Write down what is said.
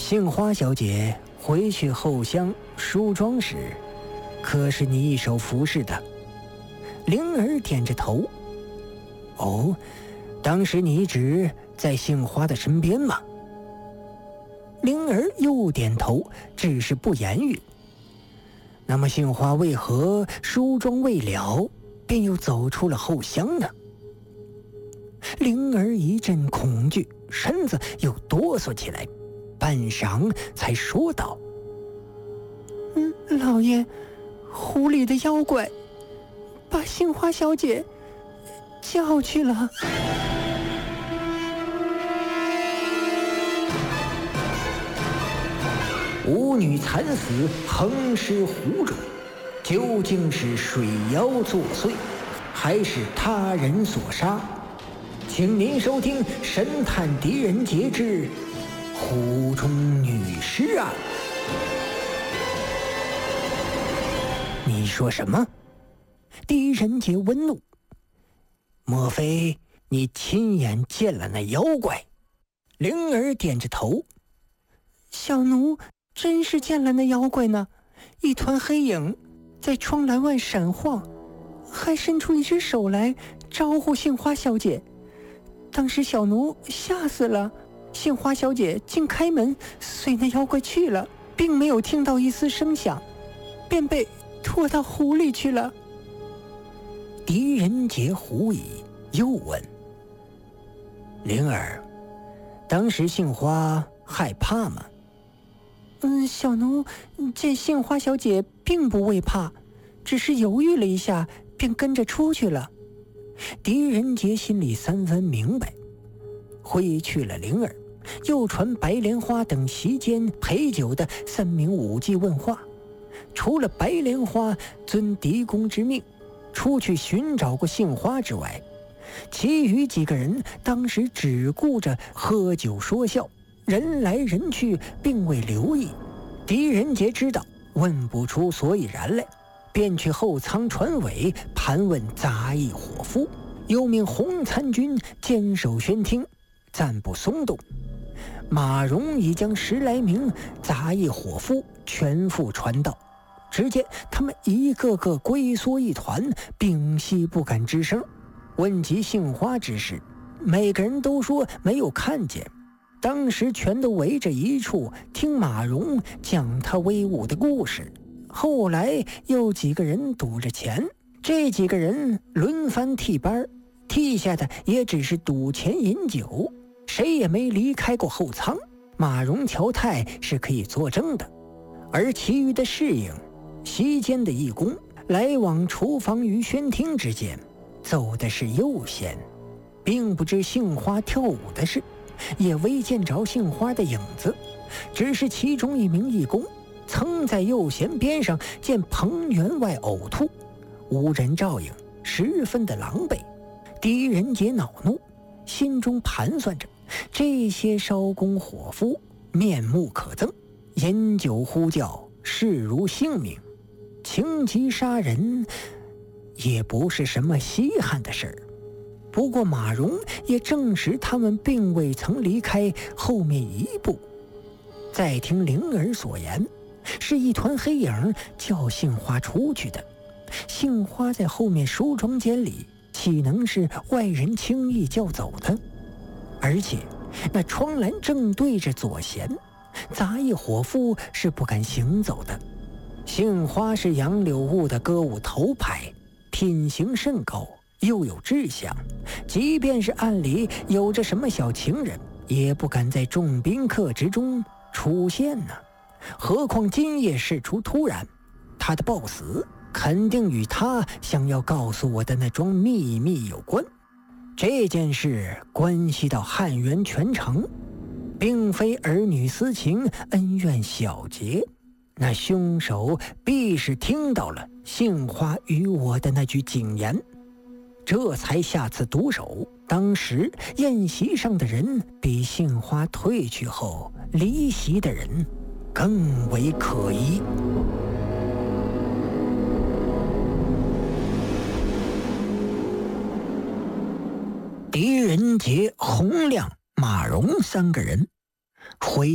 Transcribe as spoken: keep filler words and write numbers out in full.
杏花小姐回去后乡梳妆时，可是你一手服侍的？灵儿点着头。哦，当时你一直在杏花的身边吗？灵儿又点头，只是不言语。那么杏花为何梳妆未了，便又走出了后乡呢？灵儿一阵恐惧，身子又哆嗦起来，半晌才说道： 嗯，老爷，湖里的妖怪把杏花小姐叫去了。 舞女惨死，横尸湖中，究竟是水妖作祟，还是他人所杀？请您收听《神探狄仁杰之湖中女尸案》。你说什么？狄仁杰温怒。莫非你亲眼见了那妖怪？灵儿点着头。 小奴真是见了那妖怪呢，一团黑影在窗栏外闪晃，还伸出一只手来招呼杏花小姐。当时小奴吓死了，杏花小姐竟开门随那妖怪去了，并没有听到一丝声响，便被拖到湖里去了。 狄仁杰狐疑，又问：灵儿，当时杏花害怕吗？ 嗯，小奴见杏花小姐并不畏怕，只是犹豫了一下，便跟着出去了。狄仁杰心里三分明白，挥去了灵儿，又传白莲花等席间陪酒的三名武技问话。除了白莲花遵狄公之命出去寻找过杏花之外，其余几个人当时只顾着喝酒说笑，人来人去，并未留意。狄仁杰知道问不出所以然来，便去后舱船尾盘问杂役伙夫，又命洪参军坚守宣厅，暂不松动。马荣已将十来名杂役伙夫全副传到，只见他们一个个龟缩一团，屏息不敢吱声。问及杏花之事，每个人都说没有看见，当时全都围着一处听马荣讲他威武的故事。后来又几个人赌着钱，这几个人轮番替班，替下的也只是赌钱饮酒，谁也没离开过后舱。马荣乔太是可以作证的，而其余的侍应、席间的义工，来往厨房与宣厅之间，走的是右贤，并不知杏花跳舞的事，也未见着杏花的影子，只是其中一名义工曾在右贤边上见彭员外呕吐，无人照应，十分的狼狈。狄仁杰恼怒，心中盘算着这些烧工伙夫面目可憎，饮酒呼叫，视如性命，情急杀人也不是什么稀罕的事儿。不过马荣也证实他们并未曾离开后面一步。再听灵儿所言，是一团黑影叫杏花出去的，杏花在后面梳妆间里，岂能是外人轻易叫走的？而且那窗栏正对着左贤，杂役伙夫是不敢行走的。杏花是杨柳雾的歌舞头牌，品行甚高，又有志向，即便是暗里有着什么小情人，也不敢在众宾客之中出现呢。何况今夜事出突然，他的暴死肯定与他想要告诉我的那桩秘密有关。这件事关系到汉源全城，并非儿女私情、恩怨小节，那凶手必是听到了杏花与我的那句警言，这才下此毒手。当时宴席上的人比杏花退去后离席的人更为可疑。狄仁杰、洪亮、马荣三个人回